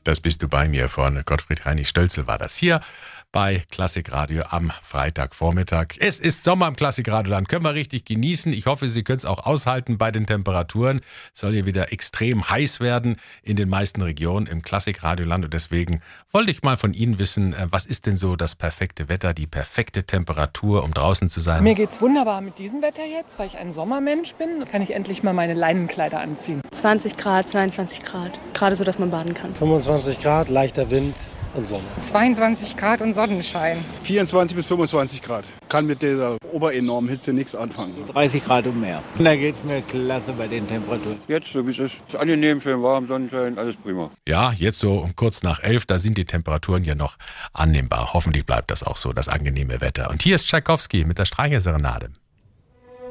Das bist du bei mir von Gottfried Heinig Stölzel war das hier bei Klassikradio am Freitagvormittag. Es ist Sommer im Klassikradioland, können wir richtig genießen. Ich hoffe, Sie können es auch aushalten bei den Temperaturen. Es soll hier wieder extrem heiß werden in den meisten Regionen im Klassikradioland. Und deswegen wollte ich mal von Ihnen wissen, was ist denn so das perfekte Wetter, die perfekte Temperatur, um draußen zu sein? Mir geht's wunderbar mit diesem Wetter jetzt, weil ich ein Sommermensch bin. Kann ich endlich mal meine Leinenkleider anziehen. 20 Grad, 22 Grad. Gerade so, dass man baden kann. 25 Grad, leichter Wind und Sonne. 22 Grad und Sonnenschein. 24 bis 25 Grad. Kann mit dieser oberenormen Hitze nichts anfangen. 30 Grad und mehr. Da geht's mir klasse bei den Temperaturen. Jetzt, so wie es ist. Ist angenehm, schön warm, Sonnenschein, alles prima. Ja, jetzt so um kurz nach 11, da sind die Temperaturen ja noch annehmbar. Hoffentlich bleibt das auch so, das angenehme Wetter. Und hier ist Tschaikowski mit der Streicherserenade.